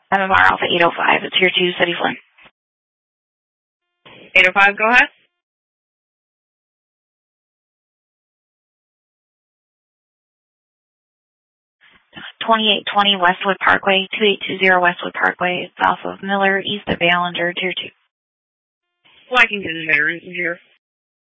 MMR Alpha 805. It's here to City Flynn. 805, go ahead. $2820 Westwood Parkway, 2820 Westwood Parkway, south of Miller, east of Ballinger, Tier 2. Viking to the veterans is here.